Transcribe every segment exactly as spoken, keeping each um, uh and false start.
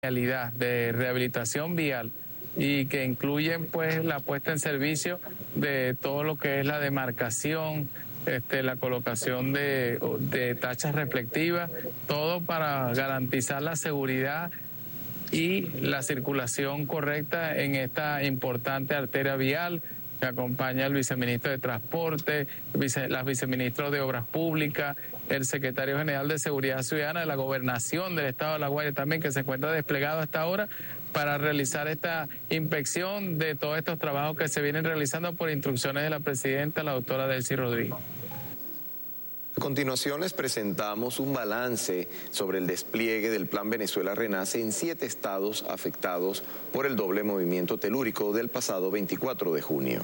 de rehabilitación vial y que incluyen pues la puesta en servicio de todo lo que es la demarcación, este, la colocación de, de tachas reflectivas, todo para garantizar la seguridad y la circulación correcta en esta importante arteria vial. Me acompaña el viceministro de Transporte, vice, la viceministra de Obras Públicas, el secretario general de Seguridad Ciudadana de la Gobernación del Estado de La Guaira también, que se encuentra desplegado hasta ahora para realizar esta inspección de todos estos trabajos que se vienen realizando por instrucciones de la presidenta, la doctora Delcy Rodríguez. A continuación les presentamos un balance sobre el despliegue del Plan Venezuela Renace en siete estados afectados por el doble movimiento telúrico del pasado veinticuatro de junio.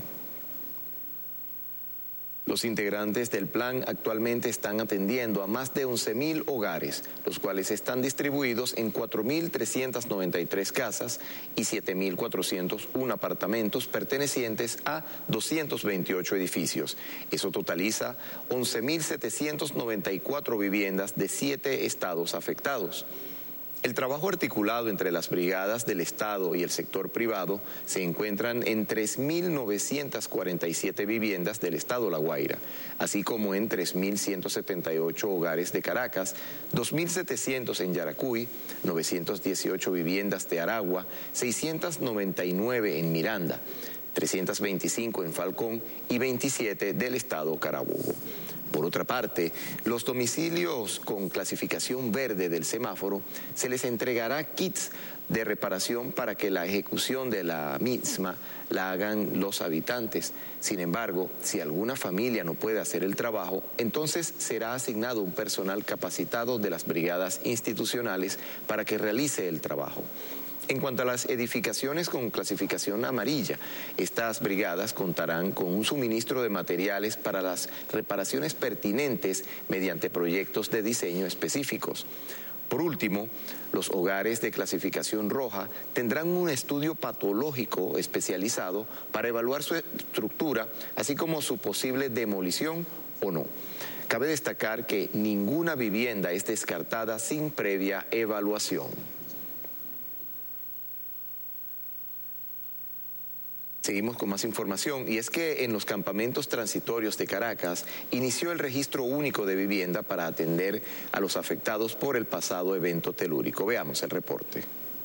Los integrantes del plan actualmente están atendiendo a más de once mil hogares, los cuales están distribuidos en cuatro mil trescientas noventa y tres casas y siete mil cuatrocientos uno apartamentos pertenecientes a doscientos veintiocho edificios. Eso totaliza once mil setecientas noventa y cuatro viviendas de siete estados afectados. El trabajo articulado entre las brigadas del Estado y el sector privado se encuentran en tres mil novecientas cuarenta y siete viviendas del Estado La Guaira, así como en tres mil ciento setenta y ocho hogares de Caracas, dos mil setecientos en Yaracuy, novecientas dieciocho viviendas de Aragua, seiscientas noventa y nueve en Miranda, trescientas veinticinco en Falcón y veintisiete del Estado Carabobo. Por otra parte, los domicilios con clasificación verde del semáforo se les entregará kits de reparación para que la ejecución de la misma la hagan los habitantes. Sin embargo, si alguna familia no puede hacer el trabajo, entonces será asignado un personal capacitado de las brigadas institucionales para que realice el trabajo. En cuanto a las edificaciones con clasificación amarilla, estas brigadas contarán con un suministro de materiales para las reparaciones pertinentes mediante proyectos de diseño específicos. Por último, los hogares de clasificación roja tendrán un estudio patológico especializado para evaluar su estructura, así como su posible demolición o no. Cabe destacar que ninguna vivienda es descartada sin previa evaluación. Seguimos con más información y es que en los campamentos transitorios de Caracas inició el registro único de vivienda para atender a los afectados por el pasado evento telúrico. Veamos el reporte.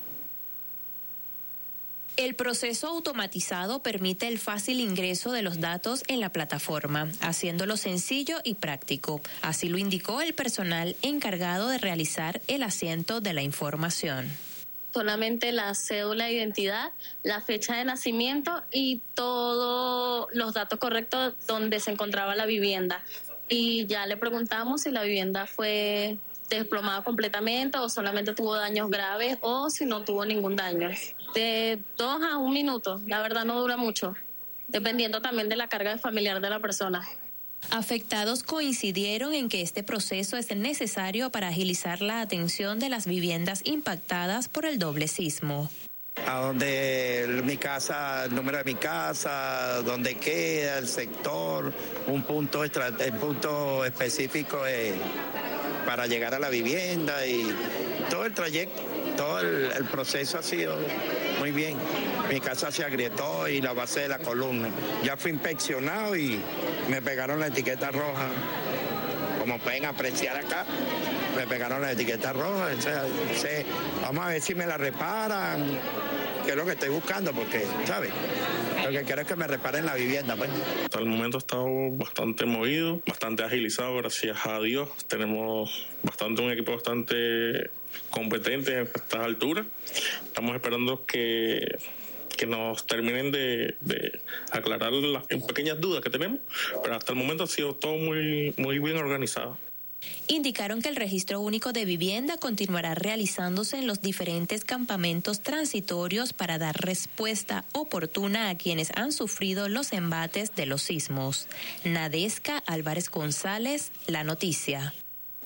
El proceso automatizado permite el fácil ingreso de los datos en la plataforma, haciéndolo sencillo y práctico. Así lo indicó el personal encargado de realizar el asiento de la información. Solamente la cédula de identidad, la fecha de nacimiento y todos los datos correctos donde se encontraba la vivienda. Y ya le preguntamos si la vivienda fue desplomada completamente o solamente tuvo daños graves o si no tuvo ningún daño. De dos a un minuto, la verdad no dura mucho, dependiendo también de la carga familiar de la persona. Afectados coincidieron en que este proceso es necesario para agilizar la atención de las viviendas impactadas por el doble sismo. A donde mi casa, el número de mi casa, donde queda, el sector, un punto, el punto específico eh, para llegar a la vivienda y todo el trayecto, todo el, el proceso ha sido muy bien. Mi casa se agrietó y la base de la columna. Ya fui inspeccionado y me pegaron la etiqueta roja. Como pueden apreciar acá, me pegaron la etiqueta roja. O sea, sé, vamos a ver si me la reparan, que es lo que estoy buscando, porque, ¿sabes? Lo que quiero es que me reparen la vivienda, pues. Hasta el momento ha estado bastante movido, bastante agilizado, gracias a Dios. Tenemos bastante un equipo bastante competente a estas alturas. Estamos esperando que... que nos terminen de, de aclarar las pequeñas dudas que tenemos, pero hasta el momento ha sido todo muy, muy bien organizado. Indicaron que el registro único de vivienda continuará realizándose en los diferentes campamentos transitorios para dar respuesta oportuna a quienes han sufrido los embates de los sismos. Nadesca Álvarez González, La Noticia.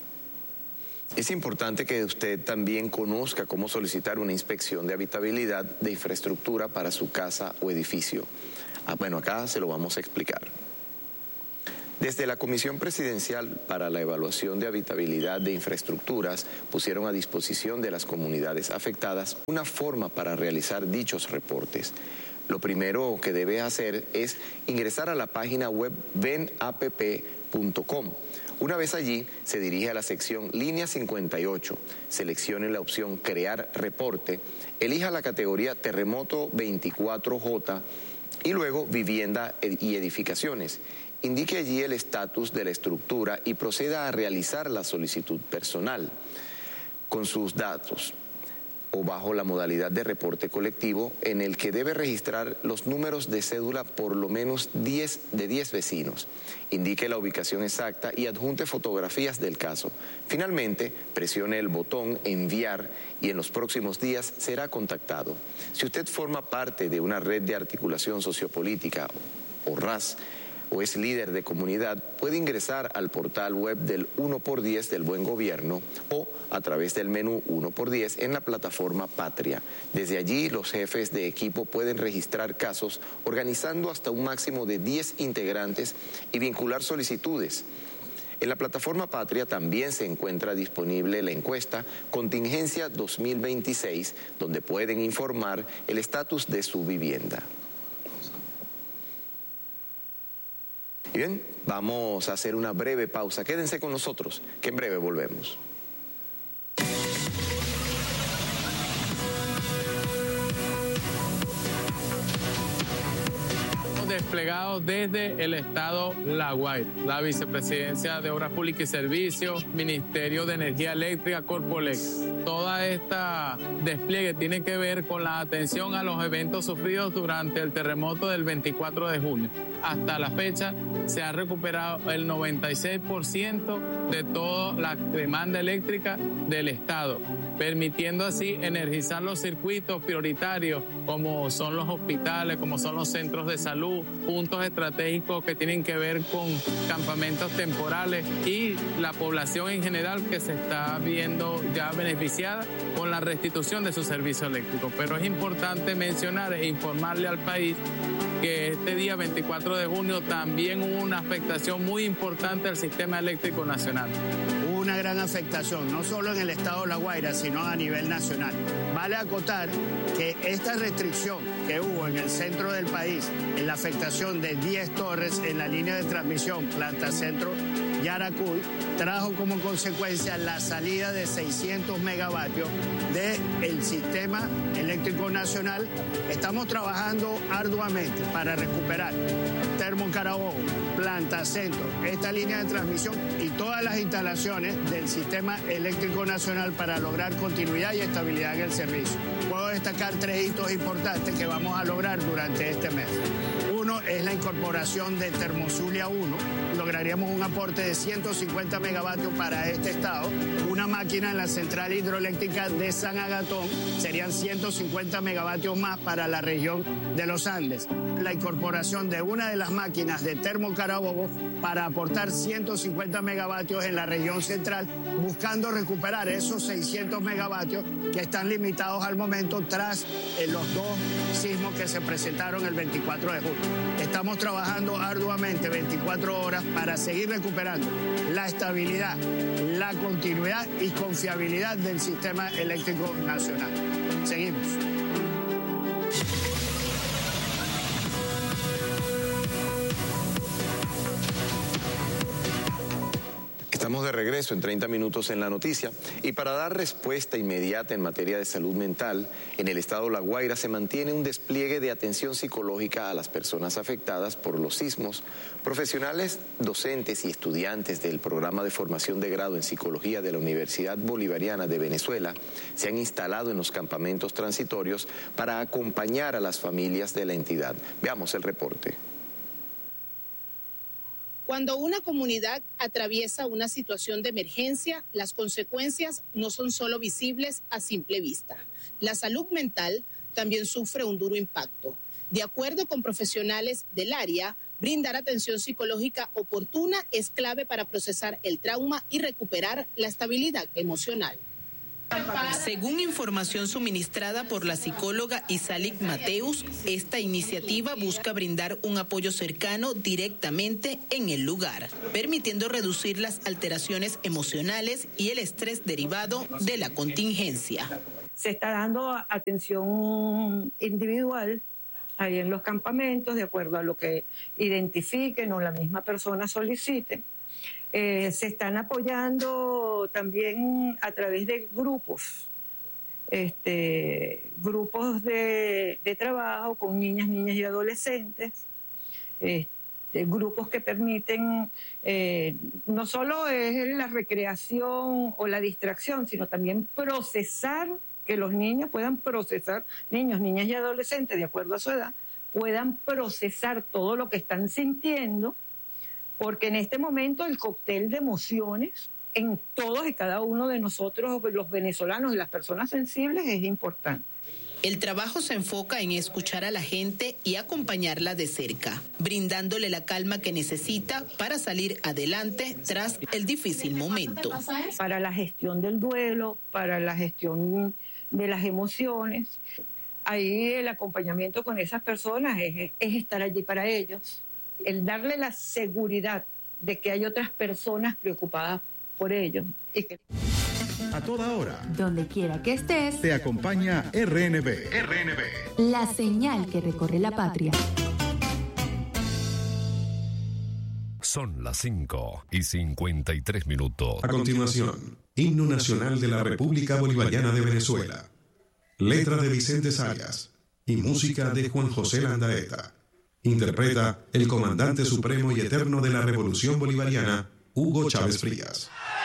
Es importante que usted también conozca cómo solicitar una inspección de habitabilidad de infraestructura para su casa o edificio. Ah, bueno, acá se lo vamos a explicar. Desde la Comisión Presidencial para la Evaluación de Habitabilidad de Infraestructuras pusieron a disposición de las comunidades afectadas una forma para realizar dichos reportes. Lo primero que debe hacer es ingresar a la página web venapp punto com. Una vez allí, se dirige a la sección Línea cincuenta y ocho, seleccione la opción Crear reporte, elija la categoría Terremoto veinticuatro J y luego Vivienda y Edificaciones. Indique allí el estatus de la estructura y proceda a realizar la solicitud personal con sus datos o bajo la modalidad de reporte colectivo, en el que debe registrar los números de cédula por lo menos diez de diez vecinos. Indique la ubicación exacta y adjunte fotografías del caso. Finalmente, presione el botón Enviar y en los próximos días será contactado. Si usted forma parte de una red de articulación sociopolítica o R A S, o es líder de comunidad, puede ingresar al portal web del uno por diez del Buen Gobierno o a través del menú uno por diez en la plataforma Patria. Desde allí, los jefes de equipo pueden registrar casos organizando hasta un máximo de diez integrantes y vincular solicitudes. En la plataforma Patria también se encuentra disponible la encuesta Contingencia dos mil veintiséis, donde pueden informar el estatus de su vivienda. Bien, vamos a hacer una breve pausa. Quédense con nosotros, que en breve volvemos. Desplegados desde el estado La Guaira, la Vicepresidencia de Obras Públicas y Servicios, Ministerio de Energía Eléctrica, Corpolex. Toda esta despliegue tiene que ver con la atención a los eventos sufridos durante el terremoto del veinticuatro de junio. Hasta la fecha se ha recuperado el noventa y seis por ciento de toda la demanda eléctrica del estado, permitiendo así energizar los circuitos prioritarios como son los hospitales, como son los centros de salud, puntos estratégicos que tienen que ver con campamentos temporales y la población en general que se está viendo ya beneficiada con la restitución de su servicio eléctrico. Pero es importante mencionar e informarle al país que este día veinticuatro de junio también hubo una afectación muy importante al sistema eléctrico nacional. Hubo una gran afectación, no solo en el estado de La Guaira, sino a nivel nacional. Vale acotar que esta restricción que hubo en el centro del país, en la afectación de diez torres en la línea de transmisión Planta Centro Yaracuy, trajo como consecuencia la salida de seiscientos megavatios del sistema eléctrico nacional. Estamos trabajando arduamente para recuperar Termo Carabobo, Planta Centro, esta línea de transmisión y todas las instalaciones del sistema eléctrico nacional para lograr continuidad y estabilidad en el servicio. Puedo destacar tres hitos importantes que vamos a lograr durante este mes. Uno es la incorporación de Termozulia uno. Lograríamos un aporte de ciento cincuenta megavatios para este estado. Una máquina en la central hidroeléctrica de San Agatón serían ciento cincuenta megavatios más para la región de los Andes. La incorporación de una de las máquinas de Termo Carabobo para aportar ciento cincuenta megavatios en la región central, buscando recuperar esos seiscientos megavatios que están limitados al momento tras eh, los dos sismos que se presentaron el veinticuatro de junio. Estamos trabajando arduamente veinticuatro horas para seguir recuperando la estabilidad, la continuidad y confiabilidad del sistema eléctrico nacional. Seguimos. Estamos de regreso en treinta minutos en la noticia y para dar respuesta inmediata en materia de salud mental, en el estado La Guaira se mantiene un despliegue de atención psicológica a las personas afectadas por los sismos. Profesionales, docentes y estudiantes del programa de formación de grado en psicología de la Universidad Bolivariana de Venezuela se han instalado en los campamentos transitorios para acompañar a las familias de la entidad. Veamos el reporte. Cuando una comunidad atraviesa una situación de emergencia, las consecuencias no son solo visibles a simple vista. La salud mental también sufre un duro impacto. De acuerdo con profesionales del área, brindar atención psicológica oportuna es clave para procesar el trauma y recuperar la estabilidad emocional. Según información suministrada por la psicóloga Isalik Mateus, esta iniciativa busca brindar un apoyo cercano directamente en el lugar, permitiendo reducir las alteraciones emocionales y el estrés derivado de la contingencia. Se está dando atención individual ahí en los campamentos, de acuerdo a lo que identifiquen o la misma persona solicite. Eh, se están apoyando también a través de grupos, este, grupos de, de trabajo con niñas, niñas y adolescentes, este, grupos que permiten, eh, no solo es la recreación o la distracción, sino también procesar, que los niños puedan procesar, niños, niñas y adolescentes, de acuerdo a su edad, puedan procesar todo lo que están sintiendo, porque en este momento el cóctel de emociones en todos y cada uno de nosotros, los venezolanos y las personas sensibles, es importante. El trabajo se enfoca en escuchar a la gente y acompañarla de cerca, brindándole la calma que necesita para salir adelante tras el difícil momento. Para la gestión del duelo, para la gestión de las emociones, ahí el acompañamiento con esas personas es, es estar allí para ellos. El darle la seguridad de que hay otras personas preocupadas por ellos. Y que... A toda hora, donde quiera que estés, te acompaña R N B. R N B. La señal que recorre la patria. Son las cinco y cincuenta y tres minutos. A continuación, Himno Nacional de la República Bolivariana de Venezuela. Letra de Vicente Sayas y música de Juan José Landaeta. Interpreta el comandante supremo y eterno de la Revolución Bolivariana, Hugo Chávez Frías.